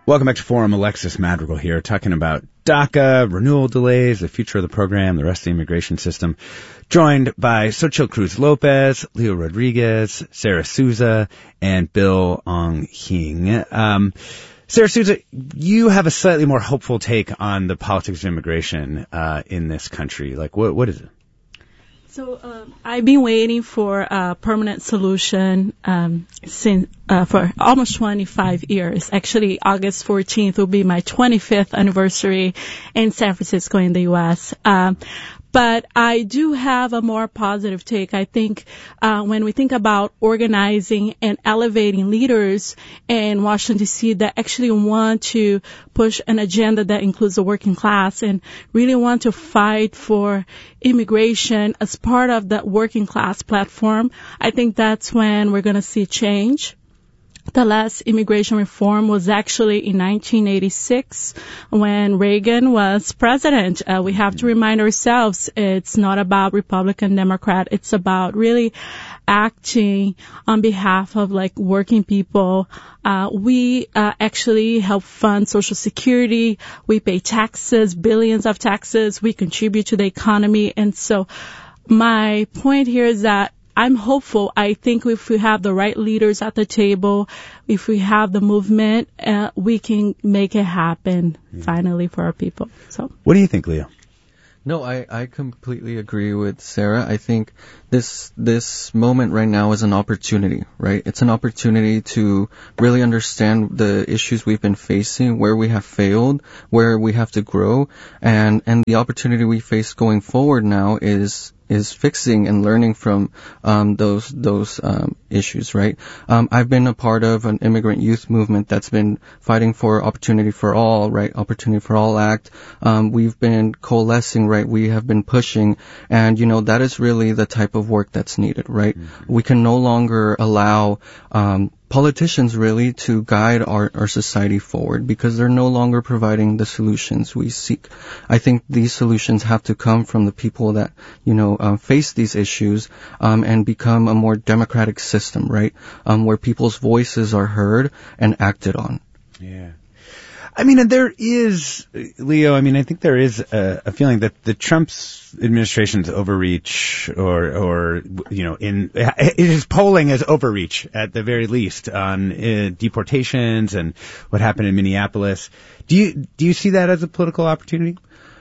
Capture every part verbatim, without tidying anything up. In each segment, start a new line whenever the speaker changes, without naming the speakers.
Welcome back to Forum. Alexis Madrigal here, talking about DACA, renewal delays, the future of the program, the rest of the immigration system. Joined by Xochitl Cruz Lopez, Leo Rodriguez, Sarah Souza, and Bill Ong Hing. Um, Sarah Souza, you have a slightly more hopeful take on the politics of immigration uh, in this country. Like, what what is it?
So um, I've been waiting for a permanent solution um, since uh, for almost twenty-five years. Actually, August fourteenth will be my twenty-fifth anniversary in San Francisco in the U S Um, but I do have a more positive take. I think uh, when we think about organizing and elevating leaders in Washington, D C that actually want to push an agenda that includes the working class and really want to fight for immigration as part of that working class platform, I think that's when we're going to see change. The last immigration reform was actually in nineteen eighty-six when Reagan was president. Uh, we have to remind ourselves it's not about Republican, Democrat. It's about really acting on behalf of like working people. Uh, we uh, actually help fund Social Security. We pay taxes, billions of taxes. We contribute to the economy. And so my point here is that I'm hopeful. I think if we have the right leaders at the table, if we have the movement, uh, we can make it happen yeah. finally for our people. So,
what do you think, Leo?
No, I, I completely agree with Sarah. I think this this moment right now is an opportunity, right? It's an opportunity to really understand the issues we've been facing, where we have failed, where we have to grow, and and the opportunity we face going forward now is is fixing and learning from um, those those um, issues, right? Um, I've been a part of an immigrant youth movement that's been fighting for Opportunity for All, right? Opportunity for All Act. Um, we've been coalescing, right? We have been pushing, and you know that is really the type of work that's needed, right? Mm-hmm. We can no longer allow um, politicians really to guide our, our society forward because they're no longer providing the solutions we seek. I think these solutions have to come from the people that, you know, uh, face these issues, um, and become a more democratic system, right? Um, where people's voices are heard and acted on.
Yeah. I mean, and there is, Leo, I mean, I think there is a, a feeling that the Trump's administration's overreach or, or, you know, in, it is polling as overreach at the very least on uh, deportations and what happened in Minneapolis. Do you, do you see that as a political opportunity?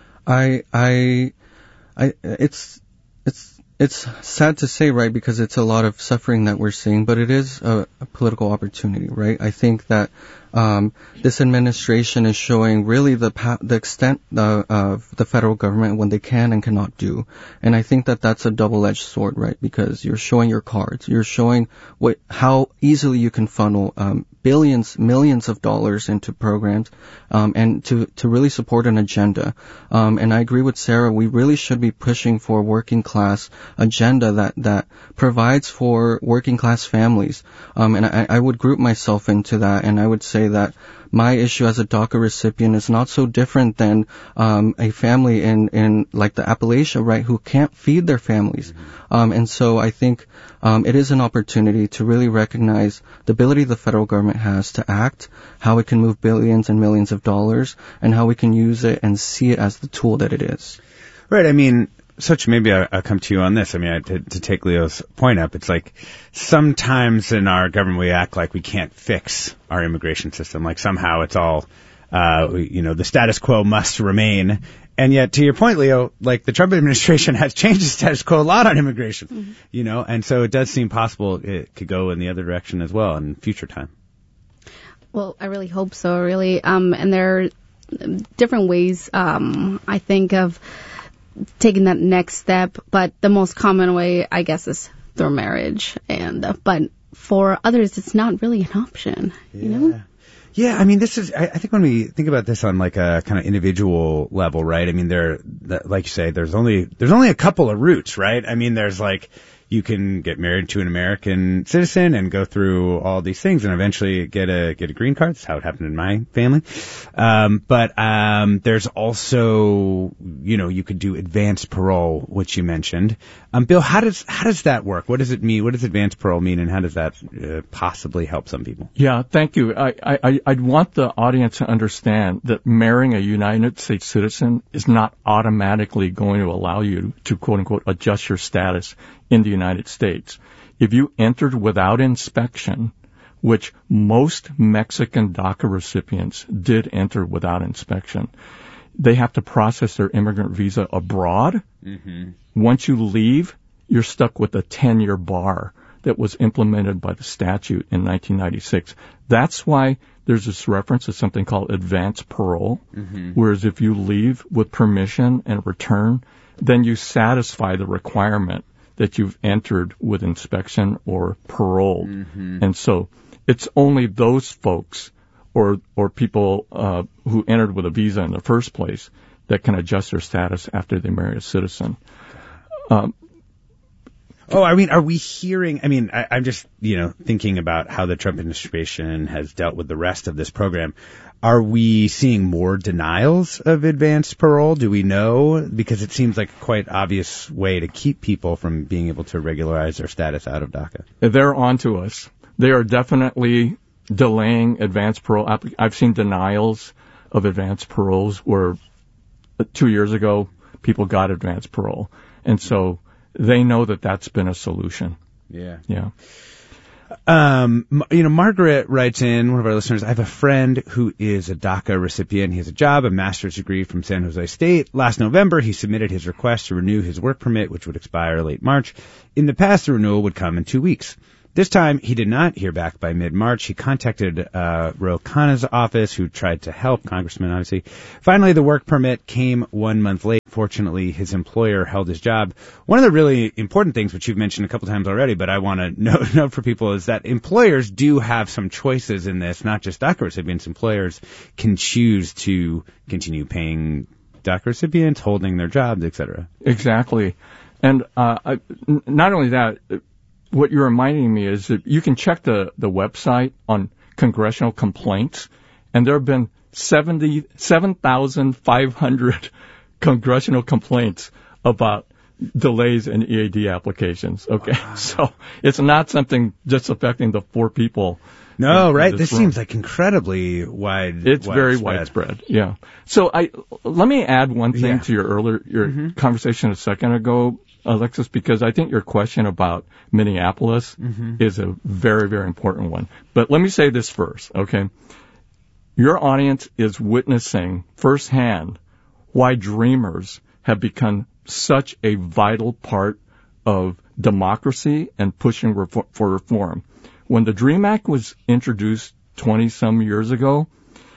I, I, I, it's, it's, It's sad to say, right, because it's a lot of suffering that we're seeing, but it is a, a political opportunity, right? I think that um, this administration is showing really the pa- the extent uh, of the federal government when they can and cannot do, and I think that that's a double-edged sword, right? Because you're showing your cards, you're showing what how easily you can funnel um, billions, millions of dollars into programs, um, and to to really support an agenda. Um, and I agree with Sarah, we really should be pushing for working class agenda that, that provides for working class families. Um, and I, I would group myself into that, and I would say that my issue as a DACA recipient is not so different than um, a family in, in like the Appalachia, right, who can't feed their families. Mm-hmm. Um, and so I think um, it is an opportunity to really recognize the ability the federal government has to act, how it can move billions and millions of dollars, and how we can use it and see it as the tool that it is.
Right. I mean, Such, maybe I, I'll come to you on this. I mean, I, to, to take Leo's point up, it's like sometimes in our government we act like we can't fix our immigration system. Like somehow it's all, uh, we, you know, the status quo must remain. And yet, to your point, Leo, like the Trump administration has changed the status quo a lot on immigration, mm-hmm. you know, and so it does seem possible it could go in the other direction as well in future time.
Well, I really hope so, really. Um, and there are different ways, um, I think of taking that next step, but the most common way, I guess, is through marriage. And uh, but for others, it's not really an option.
Yeah.
You know?
Yeah, I mean, this is. I, I think when we think about this on like a kind of individual level, right? I mean, there, like you say, there's only there's only a couple of routes, right? I mean, there's like, you can get married to an American citizen and go through all these things and eventually get a get a green card. That's how it happened in my family. Um, but um, there's also, you know, you could do advanced parole, which you mentioned. Um, Bill, how does how does that work? What does it mean? What does advanced parole mean, and how does that uh, possibly help some people?
Yeah, thank you. I, I I'd want the audience to understand that marrying a United States citizen is not automatically going to allow you to, quote unquote, adjust your status in the United States. If you entered without inspection, which most Mexican DACA recipients did enter without inspection, they have to process their immigrant visa abroad. Mm-hmm. Once you leave, you're stuck with a ten-year bar that was implemented by the statute in nineteen ninety-six. That's why there's this reference to something called advanced parole, mm-hmm. whereas if you leave with permission and return, then you satisfy the requirement that you've entered with inspection or parole. Mm-hmm. And so it's only those folks or or people uh, who entered with a visa in the first place that can adjust their status after they marry a citizen. Um,
Oh, I mean, are we hearing, I mean, I, I'm just, you know, thinking about how the Trump administration has dealt with the rest of this program. Are we seeing more denials of advanced parole? Do we know? Because it seems like a quite obvious way to keep people from being able to regularize their status out of DACA.
They're on to us. They are definitely delaying advanced parole. I've seen denials of advanced paroles where two years ago people got advanced parole. And so they know that that's been a solution.
Yeah.
Yeah.
Um, you know, Margaret writes in, one of our listeners, I have a friend who is a DACA recipient. He has a job, a master's degree from San Jose State. Last November, he submitted his request to renew his work permit, which would expire late March. In the past, the renewal would come in two weeks. This time, he did not hear back by mid-March. He contacted uh, Ro Khanna's office, who tried to help, Congressman, obviously. Finally, the work permit came one month late. Fortunately, his employer held his job. One of the really important things, which you've mentioned a couple times already, but I want to note, note for people, is that employers do have some choices in this, not just DACA recipients. Employers can choose to continue paying DACA recipients, holding their jobs, et cetera.
Exactly. And uh, I, n- not only that, what you're reminding me is that you can check the, the website on congressional complaints, and there have been seventy-seven thousand five hundred congressional complaints about delays in E A D applications. Okay, wow. So it's not something just affecting the four people.
No,
in,
right?
in
this
room.
seems like incredibly wide.
It's
widespread.
very widespread. Yeah. So I let me add one thing
yeah.
to your earlier your
mm-hmm.
conversation a second ago, Alexis, because I think your question about Minneapolis mm-hmm. is a very, very important one. But let me say this first, okay? Your audience is witnessing firsthand why Dreamers have become such a vital part of democracy and pushing refor- for reform. When the DREAM Act was introduced twenty-some years ago,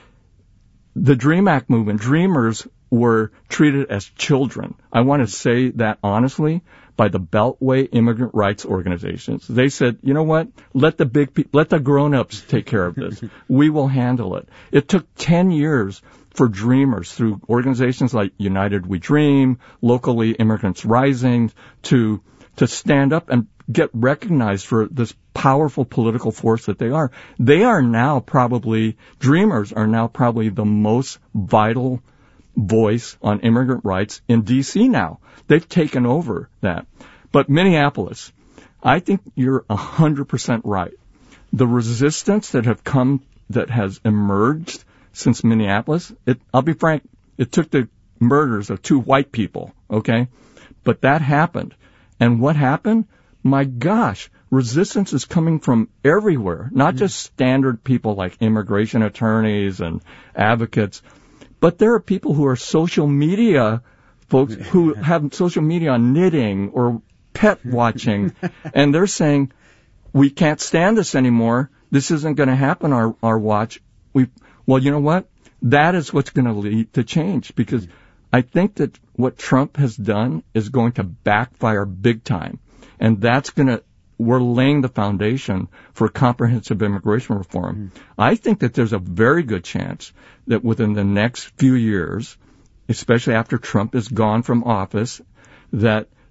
the DREAM Act movement, Dreamers were treated as children. I want to say that honestly by the Beltway immigrant rights organizations. They said, you know what? Let the big pe- let the grown-ups take care of this. We will handle it. It took ten years for Dreamers through organizations like United We Dream, locally Immigrants Rising, to to stand up and get recognized for this powerful political force that they are. They are now probably, Dreamers are now probably the most vital voice on immigrant rights in D C now. They've taken over that. But Minneapolis, I think you're one hundred percent right. The resistance that have come, that has emerged since Minneapolis, it, I'll be frank, it took the murders of two white people, okay? But that happened. And what happened? My gosh, resistance is coming from everywhere, not mm-hmm. just standard people like immigration attorneys and advocates, but there are people who are social media folks who have social media on knitting or pet watching, and they're saying, we can't stand this anymore. This isn't going to happen our, our watch. We, well, you know what? That is what's going to lead to change, because I think that what Trump has done is going to backfire big time. And that's going to, we're laying the foundation for comprehensive immigration reform. Mm. I think that there's a very good chance that within the next few years, especially after Trump is gone from office, that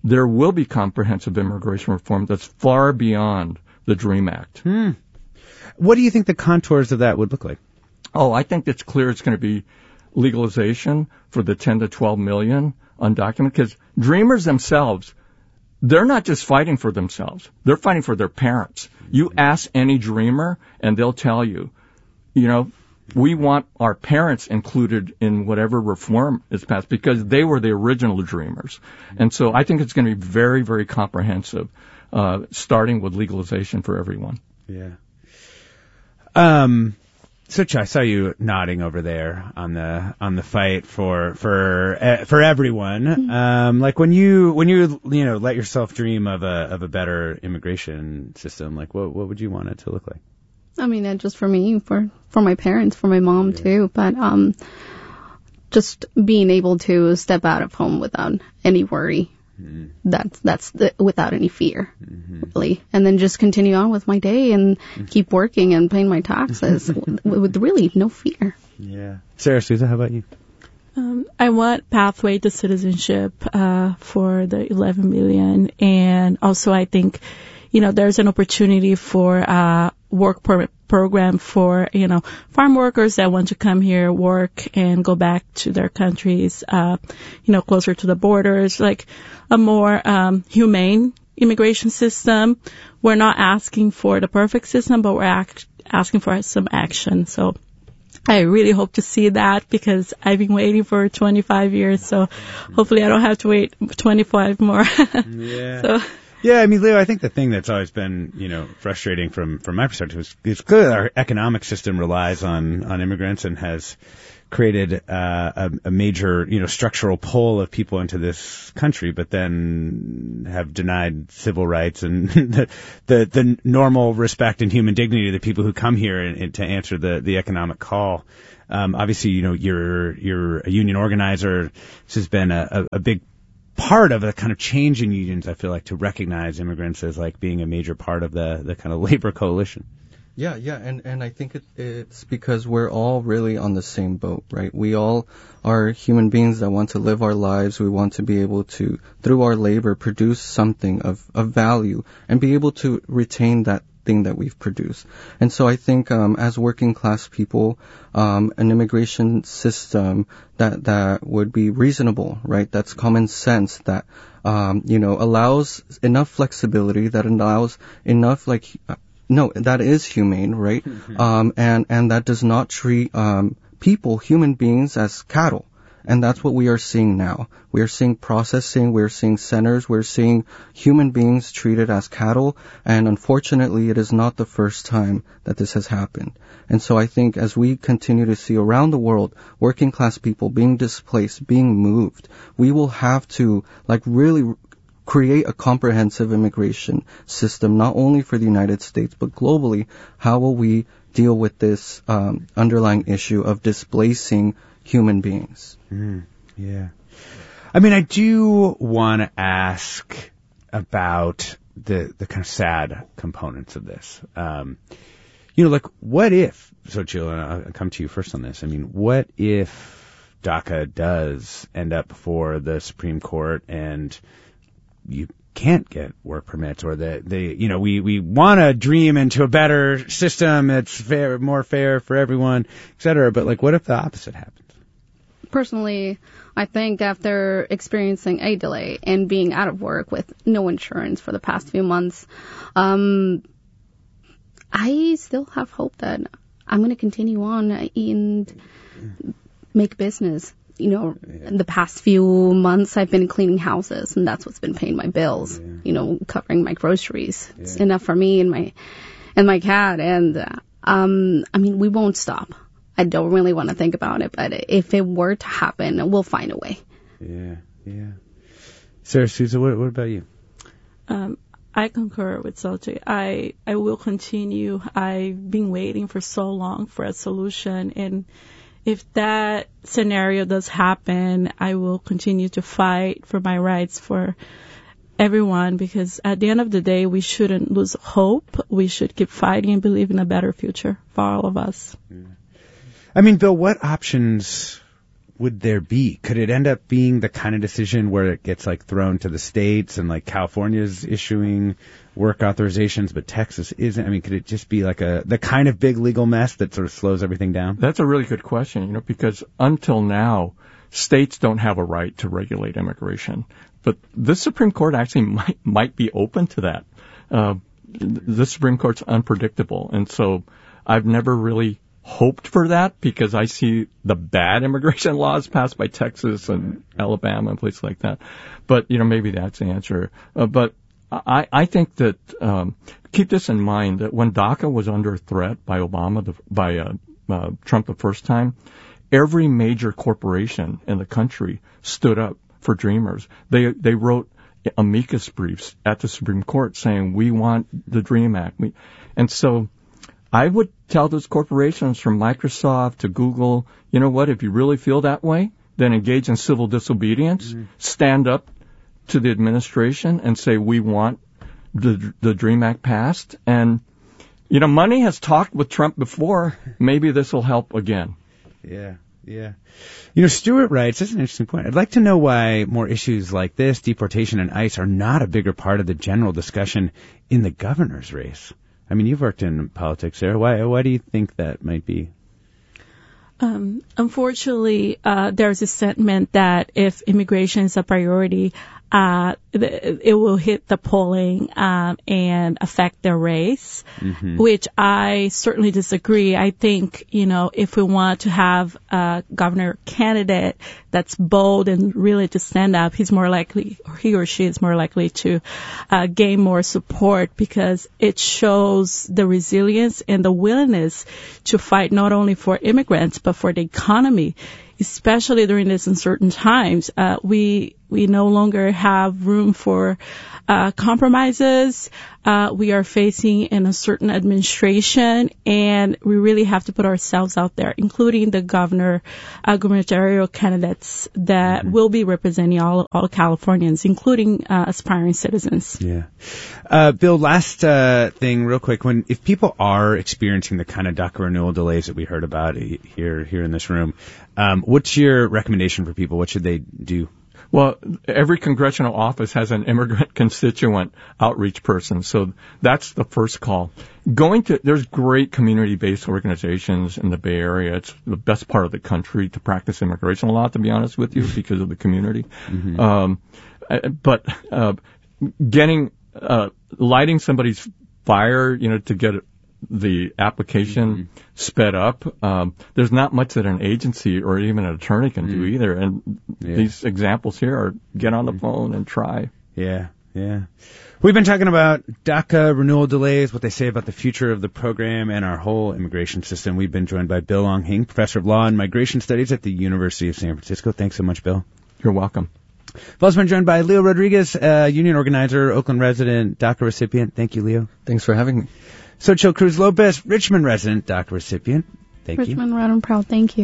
there will be comprehensive immigration reform that's far beyond the DREAM Act.
Hmm. What do you think the contours of that would look like?
Oh, I think it's clear it's going to be legalization for the ten to twelve million undocumented, because dreamers themselves, they're not just fighting for themselves. They're fighting for their parents. You ask any dreamer and they'll tell you, you know, we want our parents included in whatever reform is passed because they were the original dreamers. And so I think it's going to be very, very comprehensive, uh, starting with legalization for everyone.
Yeah. Um, Sucha, I saw you nodding over there on the on the fight for for uh, for everyone. Um, like when you when you you know let yourself dream of a of a better immigration system, like what what would you want it to look like?
I mean, not just for me, for for my parents, for my mom yeah. too, but um, just being able to step out of home without any worry. Mm-hmm. That's that's the, without any fear, mm-hmm. really, and then just continue on with my day and mm-hmm. keep working and paying my taxes with, with really no fear.
Yeah, Sarah Souza, how about you?
Um, I want pathway to citizenship uh, for the eleven million, and also I think, you know, there's an opportunity for uh, work permit program for, you know, farm workers that want to come here, work, and go back to their countries, uh, you know, closer to the borders, like a more um, humane immigration system. We're not asking for the perfect system, but we're act- asking for some action. So I really hope to see that because I've been waiting for twenty-five years. So hopefully I don't have to wait twenty-five more.
Yeah.
So.
Yeah, I mean, Leo, I think the thing that's always been, you know, frustrating from, from my perspective is it's clear that our economic system relies on, on immigrants and has created uh, a, a major, you know, structural pull of people into this country, but then have denied civil rights and the, the, the normal respect and human dignity of the people who come here and, and to answer the, the economic call. Um, obviously, you know, you're, you're a union organizer. This has been a, a, a big part of a kind of change in unions, I feel like, to recognize immigrants as like being a major part of the, the kind of labor coalition.
Yeah, yeah, and, and I think it, it's because we're all really on the same boat, right? We all are human beings that want to live our lives. We want to be able to, through our labor, produce something of, of value and be able to retain that thing that we've produced. And so I think um, as working class people, um, an immigration system that that would be reasonable, right? That's common sense, that um, you know allows enough flexibility, that allows enough like uh, no, that is humane, right? Mm-hmm. Um, and and that does not treat um, people, human beings, as cattle. And that's what we are seeing now. We are seeing processing, we're seeing centers, we're seeing human beings treated as cattle, and unfortunately it is not the first time that this has happened. And so I think as we continue to see around the world working class people being displaced, being moved, we will have to like really create a comprehensive immigration system, not only for the United States, but globally. How will we deal with this um, underlying issue of displacing human beings?
Mm, yeah. I mean, I do want to ask about the the kind of sad components of this. Um, you know, like, what if, so Jill, I'll come to you first on this. I mean, what if DACA does end up before the Supreme Court and you can't get work permits, or the, the you know, we, we want to dream into a better system that's fair, more fair for everyone, et cetera, but like, what if the opposite happens?
Personally, I think after experiencing a delay and being out of work with no insurance for the past few months, um, I still have hope that I'm going to continue on and make business. You know, yeah. In the past few months, I've been cleaning houses, and that's what's been paying my bills. Yeah. You know, covering my groceries. Yeah. It's enough for me and my and my cat. And uh, um, I mean, we won't stop. I don't really want to think about it, but if it were to happen, we'll find a way.
Yeah, yeah. Sarah Souza, what, what about you?
Um, I concur with Sochi. I I will continue. I've been waiting for so long for a solution, and if that scenario does happen, I will continue to fight for my rights for everyone, because at the end of the day, we shouldn't lose hope. We should keep fighting and believe in a better future for all of us.
Yeah. I mean, Bill, what options would there be? Could it end up being the kind of decision where it gets like thrown to the states and like California's issuing work authorizations, but Texas isn't? I mean, could it just be like a the kind of big legal mess that sort of slows everything down?
That's a really good question, you know, because until now, states don't have a right to regulate immigration. But the Supreme Court actually might might be open to that. Uh, the Supreme Court's unpredictable, and so I've never really hoped for that because I see the bad immigration laws passed by Texas and Alabama and places like that. But, you know, maybe that's the answer. Uh, but I, I think that, um, keep this in mind that when DACA was under threat by Obama, the, by, uh, uh, Trump the first time, every major corporation in the country stood up for Dreamers. They, they wrote amicus briefs at the Supreme Court saying, we want the DREAM Act. We, and so, I would tell those corporations from Microsoft to Google, you know what, if you really feel that way, then engage in civil disobedience, mm-hmm. stand up to the administration and say, we want the, the DREAM Act passed. And, you know, money has talked with Trump before. Maybe this will help again.
Yeah, yeah. You know, Stewart writes, that's an interesting point. I'd like to know why more issues like this, deportation and ICE, are not a bigger part of the general discussion in the governor's race. I mean, you've worked in politics there. Why, why do you think that might be?
Um, unfortunately, uh, there's a sentiment that if immigration is a priority, uh, it will hit the polling, um, and affect their race, mm-hmm. which I certainly disagree. I think, you know, if we want to have a governor candidate that's bold and really to stand up, he's more likely, or he or she is more likely to, uh, gain more support because it shows the resilience and the willingness to fight not only for immigrants, but for the economy. Especially during these uncertain times, uh, we we no longer have room for uh, compromises. Uh, we are facing an uncertain administration, and we really have to put ourselves out there, including the governor, uh, gubernatorial candidates that mm-hmm. will be representing all all Californians, including uh, aspiring citizens.
Yeah, uh, Bill. Last uh, thing, real quick. When if people are experiencing the kind of DACA renewal delays that we heard about here here in this room, um, what's your recommendation for people? What should they do?
Well, every congressional office has an immigrant constituent outreach person, so that's the first call. Going to, there's great community-based organizations in the Bay Area. It's the best part of the country to practice immigration law, to be honest with you, because of the community. Mm-hmm. Um, but uh, getting, uh, lighting somebody's fire, you know, to get the application mm-hmm. sped up. Um, there's not much that an agency or even an attorney can mm-hmm. do either. And yeah. these examples here are get on the mm-hmm. phone and try.
Yeah, yeah. We've been talking about DACA renewal delays, what they say about the future of the program and our whole immigration system. We've been joined by Bill Ong-Hing, professor of law and migration studies at the University of San Francisco. Thanks so much, Bill.
You're welcome.
We've also been joined by Leo Rodriguez, uh, union organizer, Oakland resident, DACA recipient. Thank you, Leo.
Thanks for having me.
Xochitl Cruz Lopez, Richmond resident, DACA recipient. Thank
Richmond,
you.
Richmond, Round and Proud. Thank you.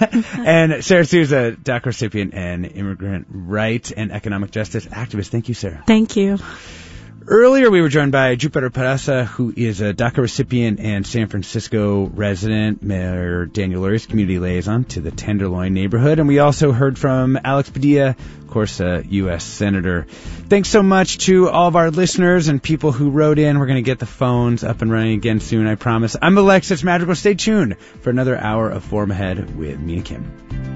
And Sarah Souza, DACA recipient and immigrant rights and economic justice activist. Thank you, Sarah.
Thank you.
Earlier, we were joined by Jupiter Peraza, who is a DACA recipient and San Francisco resident, Mayor Daniel Lurie's community liaison to the Tenderloin neighborhood. And we also heard from Alex Padilla, of course, a U S Senator. Thanks so much to all of our listeners and people who wrote in. We're going to get the phones up and running again soon, I promise. I'm Alexis Madrigal. Stay tuned for another hour of Forum Ahead with me and Kim.